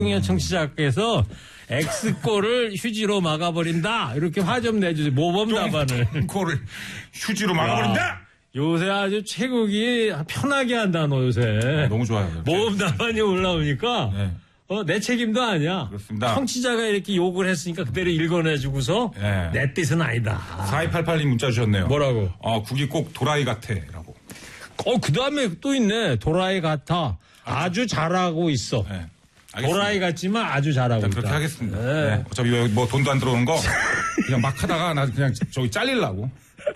청취자께서 X골을 휴지로 막아버린다. 이렇게 화 좀 내주세요. 모범 답안을. 똥꼬를 휴지로 막아버린다. 요새 아주 최국이 편하게 한다, 너 요새. 너무 좋아요. 모범 답안이 올라오니까. 네. 내 책임도 아니야. 그렇습니다. 청취자가 이렇게 욕을 했으니까 그대로 읽어내주고서 네. 내 뜻은 아니다. 4288님 문자 주셨네요. 뭐라고? 국이 꼭 도라이 같아. 라고. 그 다음에 또 있네. 도라이 같아. 아주 잘하고 있어. 네. 도라이 같지만 아주 잘하고 있다. 그렇게 하겠습니다. 네. 네. 어차피 뭐 돈도 안 들어오는 거 그냥 막 하다가 나 그냥 저기 잘리려고.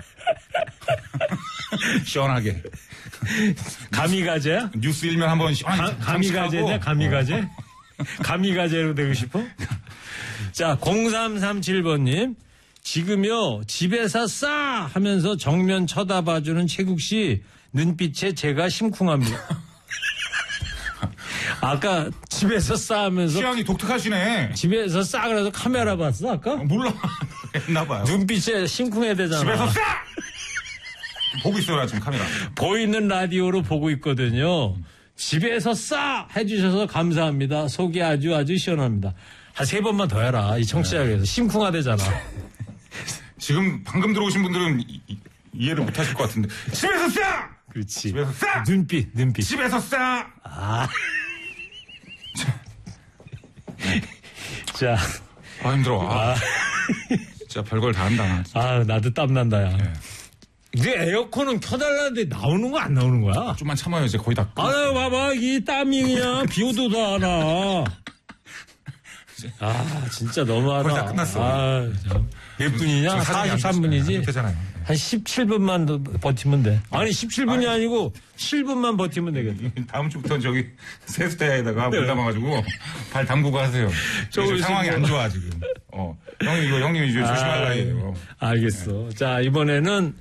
시원하게. 가미가제야? 뉴스 일면 한번 시원하게. 가미가제냐? 가미가제? 가미가제로 되고 싶어? 자, 0337번님. 지금요, 집에서 싸! 하면서 정면 쳐다봐주는 최국 씨 눈빛에 제가 심쿵합니다. 아까 집에서 싸 하면서. 취향이 독특하시네. 집에서 싸 그래서 카메라 봤어, 아까? 몰라. 했나봐요. 눈빛에 심쿵해야 되잖아. 집에서 싸! 보고 있어요, 지금 카메라. 보이는 라디오로 보고 있거든요. 집에서 싸! 해주셔서 감사합니다. 속이 아주 시원합니다. 한 3번만 더 해라. 이 청취자에서. 네. 심쿵하대잖아. 지금 방금 들어오신 분들은 이해를 못 하실 것 같은데. 집에서 싸! 그렇지. 집에서 싸! 눈빛. 집에서 싸! 자. 힘들어. 진짜 별걸 다 한다. 나도 땀난다, 야. 네. 근데 에어컨은 켜달라는데 나오는 거 안 나오는 거야? 좀만 참아요, 이제 거의 다. 봐봐, 이 땀이 그냥 비 오도 안 와. 진짜 너무하다. 거의 다 끝났어. 몇 분이냐? 43분이지? 되잖아요. 한 17분만 더 버티면 돼. 아니, 17분이 아니고 7분만 버티면 되겠다. 다음 주부터는 저기 세수대에다가 물 담아가지고 발 담그고 하세요. 지금 상황이 안 좋아, 지금. 형님 이제 조심할 나이에요. 알겠어. 자, 이번에는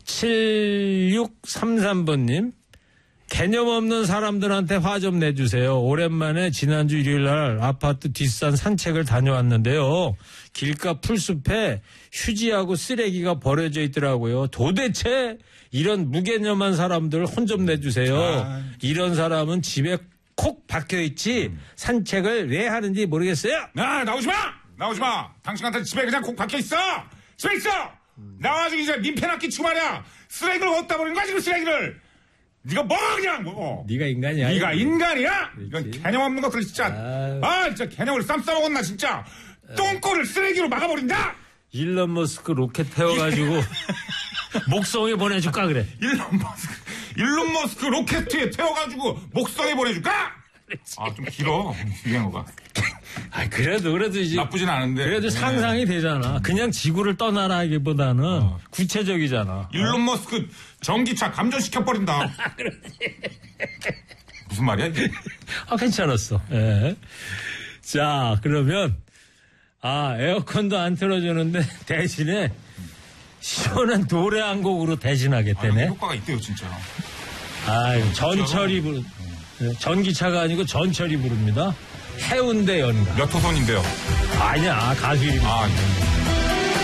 7633번님. 개념 없는 사람들한테 화 좀 내주세요. 오랜만에 지난주 일요일날 아파트 뒷산 산책을 다녀왔는데요. 길가 풀숲에 휴지하고 쓰레기가 버려져 있더라고요. 도대체 이런 무개념한 사람들 혼 좀 내주세요. 이런 사람은 집에 콕 박혀있지 산책을 왜 하는지 모르겠어요. 나오지 마. 당신한테 집에 그냥 콕 박혀있어. 집에 있어. 나와가지고 이제 민폐나 끼치고 말이야. 쓰레기를 어디다 버리는 거야 지금 쓰레기를. 네가 그냥 네가 인간이야. 네가 인간이야? 이건 개념 없는 것들 진짜. 진짜 개념을 쌈 싸먹었나 진짜. 똥꼬를 쓰레기로 막아버린다. 일론 머스크 로켓 태워가지고 목성에 보내줄까 그래. 일론 머스크 로켓에 태워가지고 목성에 보내줄까? 좀 길어 유행어가. 그래도 이제 나쁘진 않은데. 그래도 상상이 되잖아. 그냥 지구를 떠나라기보다는 구체적이잖아. 일론 머스크 전기차 감전시켜 버린다. 무슨 말이야 이게? 괜찮았어. 예. 자, 그러면 에어컨도 안 틀어주는데 대신에 시원한 노래 한 곡으로 대신하겠다네. 효과가 있대요 진짜. 전철이 전기차가 아니고 전철이 부릅니다. 해운대 연가. 몇 호선인데요? 아니야, 가수 이름이.